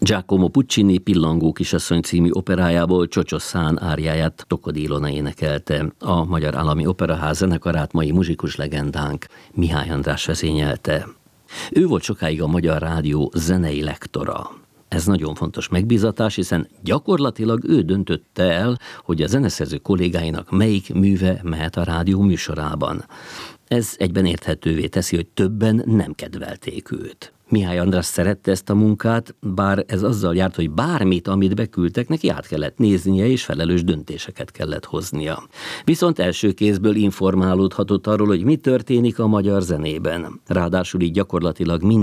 Giacomo Puccini Pillangó kisasszony című operájából Csocsos Szán áriáját Tokod Ilona énekelte. A Magyar Állami Operaház zenekarát mai muzsikus legendánk Mihály András vezényelte. Ő volt sokáig a Magyar Rádió zenei lektora. Ez nagyon fontos megbízatás, hiszen gyakorlatilag ő döntötte el, hogy a zeneszerző kollégáinak melyik műve mehet a rádió műsorában. Ez egyben érthetővé teszi, hogy többen nem kedvelték őt. Mihály András szerette ezt a munkát, bár ez azzal járt, hogy bármit, amit beküldtek, neki át kellett néznie, és felelős döntéseket kellett hoznia. Viszont első kézből informálódhatott arról, hogy mi történik a magyar zenében. Ráadásul így gyakorlatilag